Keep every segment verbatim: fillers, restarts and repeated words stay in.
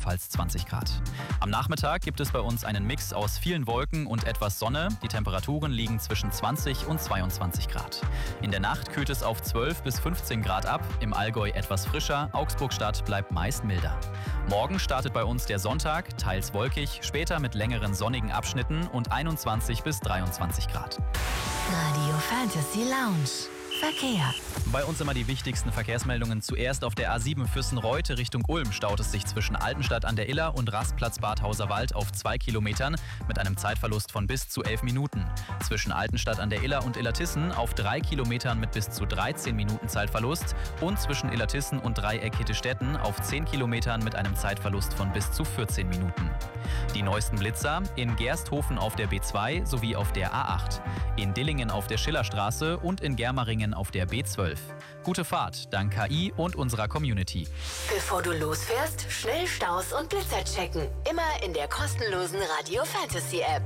ebenfalls zwanzig Grad. Am Nachmittag gibt es bei uns einen Mix aus vielen Wolken und etwas Sonne. Die Temperaturen liegen zwischen zwanzig und zweiundzwanzig Grad. In der Nacht kühlt es auf zwölf bis fünfzehn Grad ab, im Allgäu etwas frischer, Augsburg-Stadt bleibt meist milder. Morgen startet bei uns der Sonntag, teils wolkig, später mit längeren sonnigen Abschnitten und einundzwanzig bis dreiundzwanzig Grad. Radio Fantasy Lounge. Verkehr. Bei uns immer die wichtigsten Verkehrsmeldungen. Zuerst auf der A sieben Füssen-Reute Richtung Ulm staut es sich zwischen Altenstadt an der Iller und Rastplatz Bad Hauserwald auf zwei Kilometern mit einem Zeitverlust von bis zu elf Minuten. Zwischen Altenstadt an der Iller und Illertissen auf drei Kilometern mit bis zu dreizehn Minuten Zeitverlust und zwischen Illertissen und Dreieck Hittestetten auf zehn Kilometern mit einem Zeitverlust von bis zu vierzehn Minuten. Die neuesten Blitzer in Gersthofen auf der B zwei sowie auf der A acht, in Dillingen auf der Schillerstraße und in Germeringen auf der B zwölf. Gute Fahrt, dank K I und unserer Community. Bevor du losfährst, schnell Staus und Blitzer checken. Immer in der kostenlosen Radio Fantasy App.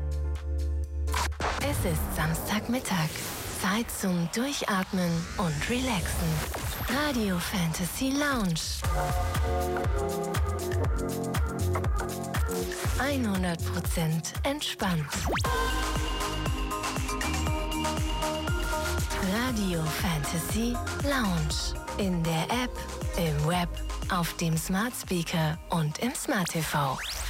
Es ist Samstagmittag. Zeit zum Durchatmen und Relaxen. Radio Fantasy Lounge. hundert Prozent entspannt. Radio Fantasy Lounge. In der App, im Web, auf dem Smart Speaker und im Smart T V.